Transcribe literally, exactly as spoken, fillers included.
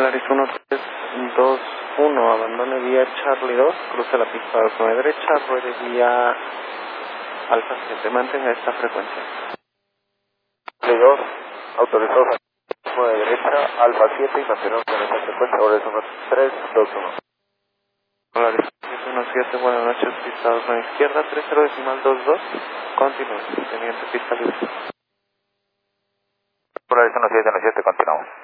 Polaris uno tres dos uno, abandone vía Charlie dos, cruce la pista dos nueve derecha, ruede vía Alfa siete, mantenga esta frecuencia. Charlie dos, autorizado nueve derecha, Alfa siete y continuamos con esta frecuencia, ahora es uno tres dos uno. Polaris siete uno siete, buenas noches, pista dos nueve izquierda, tres cero decimal dos dos, continúe, teniente pista libre. Polaris uno siete uno siete, continuamos.